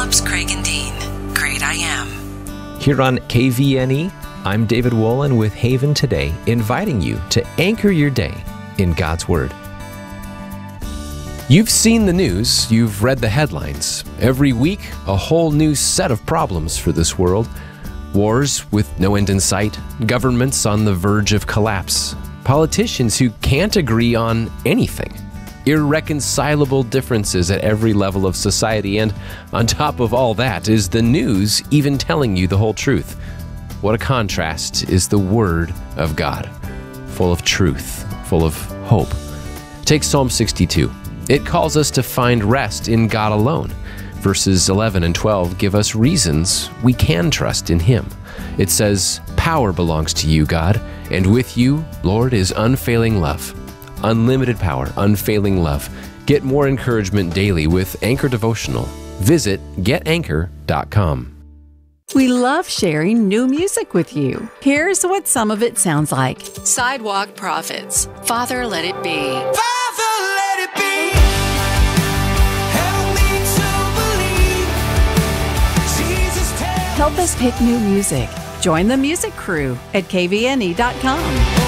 Phillips, Craig, and Dean. Great I Am. Here on KVNE, I'm David Wolin with Haven Today, inviting you to anchor your day in God's Word. You've seen the news, you've read the headlines. Every week, a whole new set of problems for this world. Wars with no end in sight, governments on the verge of collapse, politicians who can't agree on anything, irreconcilable differences at every level of society, and on top of all that is the news even telling you the whole truth. What a contrast is the Word of God, full of truth, full of hope. Take Psalm 62. It calls us to find rest in God alone. Verses 11 and 12 give us reasons we can trust in Him. It says, "Power belongs to you, God, and with you, Lord, is unfailing love." Unlimited power, unfailing love. Get more encouragement daily with Anchor Devotional. Visit getanchor.com. We love sharing new music with you. Here's what some of it sounds like. Sidewalk Prophets. Father, let it be. Father, let it be. Help me to believe. Jesus, tell Help us pick new music. Join the music crew at kvne.com.